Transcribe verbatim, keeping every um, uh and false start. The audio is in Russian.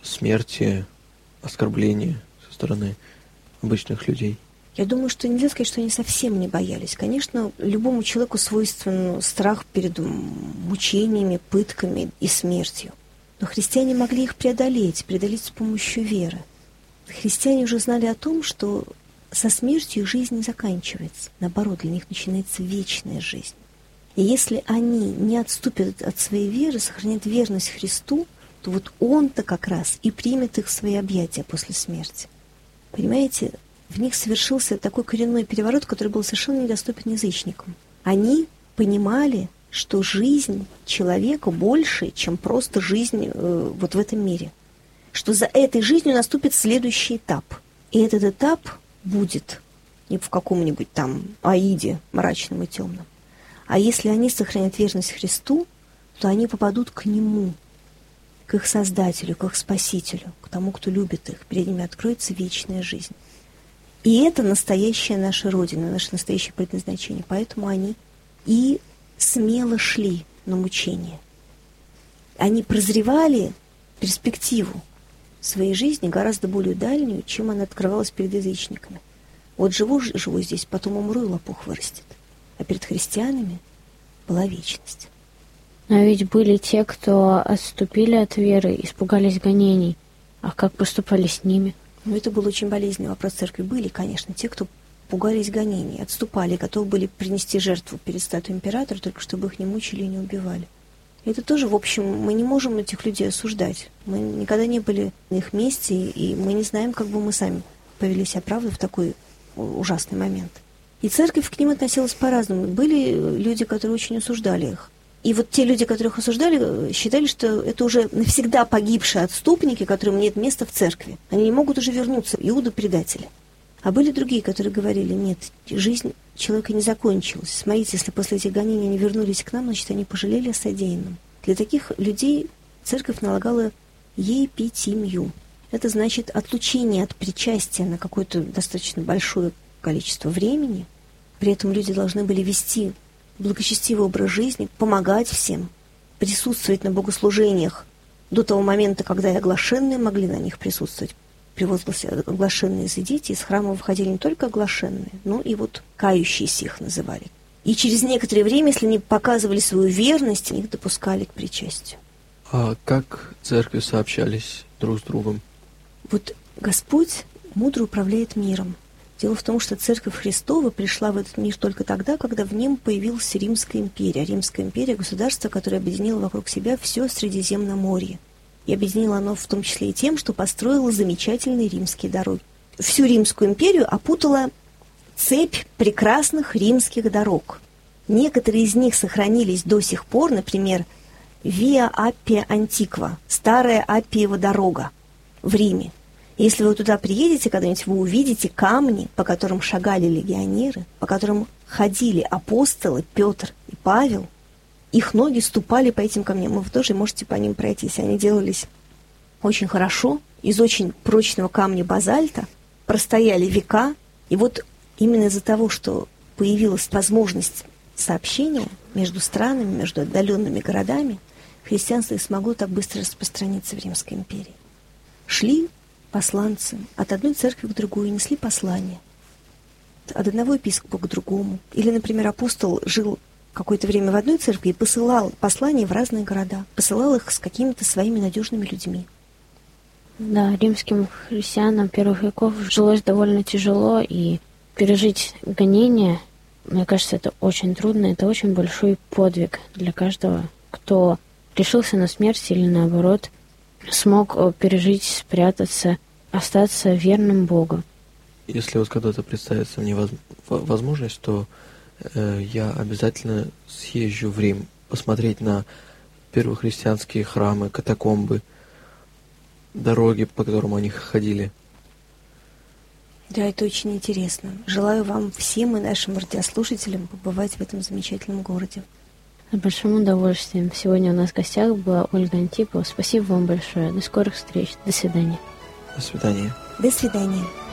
смерти, оскорбления со стороны обычных людей? Я думаю, что нельзя сказать, что они совсем не боялись. Конечно, любому человеку свойственен страх перед мучениями, пытками и смертью. Но христиане могли их преодолеть, преодолеть с помощью веры. Христиане уже знали о том, что со смертью их жизнь не заканчивается. Наоборот, для них начинается вечная жизнь. И если они не отступят от своей веры, сохранят верность Христу, то вот Он-то как раз и примет их в свои объятия после смерти. Понимаете, в них совершился такой коренной переворот, который был совершенно недоступен язычникам. Они понимали, что жизнь человека больше, чем просто жизнь э, вот в этом мире. Что за этой жизнью наступит следующий этап. И этот этап будет не в каком-нибудь там Аиде мрачном и темном. А если они сохранят верность Христу, то они попадут к Нему, к их Создателю, к их Спасителю, к тому, кто любит их. Перед ними откроется вечная жизнь. И это настоящая наша Родина, наше настоящее предназначение. Поэтому они и смело шли на мучения. Они прозревали перспективу своей жизни гораздо более дальнюю, чем она открывалась перед язычниками. Вот живу, живу здесь, потом умру, и лопух вырастет. А перед христианами была вечность. Но ведь были те, кто отступили от веры, испугались гонений. А как поступали с ними? Ну, это был очень болезненный вопрос церкви. Были, конечно, те, кто пугались гонений, отступали, готовы были принести жертву перед статуей императора, только чтобы их не мучили и не убивали. Это тоже, в общем, мы не можем этих людей осуждать. Мы никогда не были на их месте, и мы не знаем, как бы мы сами повели себя, правда, в такой ужасный момент. И церковь к ним относилась по-разному. Были люди, которые очень осуждали их. И вот те люди, которых осуждали, считали, что это уже навсегда погибшие отступники, которым нет места в церкви. Они не могут уже вернуться. Иуда предатели. А были другие, которые говорили: нет, жизнь человека не закончилась. Смотрите, если после этих гонений они вернулись к нам, значит, они пожалели о содеянном. Для таких людей церковь налагала епитимию. Это значит отлучение от причастия на какое-то достаточно большое количество времени. При этом люди должны были вести благочестивый образ жизни, помогать всем, присутствовать на богослужениях до того момента, когда и оглашенные могли на них присутствовать. При возгласе «оглашенные изыдите» из храма выходили не только оглашенные, но и вот кающиеся их называли. И через некоторое время, если они показывали свою верность, их допускали к причастию. А как церкви сообщались друг с другом? Вот Господь мудро управляет миром. Дело в том, что Церковь Христова пришла в этот мир только тогда, когда в нем появилась Римская империя. Римская империя – государство, которое объединило вокруг себя все Средиземноморье. И объединило оно в том числе и тем, что построило замечательные римские дороги. Всю Римскую империю опутала цепь прекрасных римских дорог. Некоторые из них сохранились до сих пор, например, Виа Аппия Антиква, старая Аппиева дорога в Риме. Если вы туда приедете когда-нибудь, вы увидите камни, по которым шагали легионеры, по которым ходили апостолы Петр и Павел. Их ноги ступали по этим камням. Вы тоже можете по ним пройтись. Они делались очень хорошо, из очень прочного камня базальта, простояли века. И вот именно из-за того, что появилась возможность сообщения между странами, между отдаленными городами, христианство и смогло так быстро распространиться в Римской империи. Шли посланцы от одной церкви к другой, несли послания. От одного епископа к другому. Или, например, апостол жил какое-то время в одной церкви и посылал послания в разные города. Посылал их с какими-то своими надежными людьми. Да, римским христианам первых веков жилось довольно тяжело, и пережить гонения, мне кажется, это очень трудно, это очень большой подвиг для каждого, кто решился на смерть или, наоборот, смог пережить, спрятаться, остаться верным Богу. Если вот когда-то представится мне воз... возможность, то э, я обязательно съезжу в Рим, посмотреть на первохристианские храмы, катакомбы, дороги, по которым они ходили. Да, это очень интересно. Желаю вам всем и нашим радиослушателям побывать в этом замечательном городе. С большим удовольствием. Сегодня у нас в гостях была Ольга Антипова. Спасибо вам большое. До скорых встреч. До свидания. До свидания. До свидания.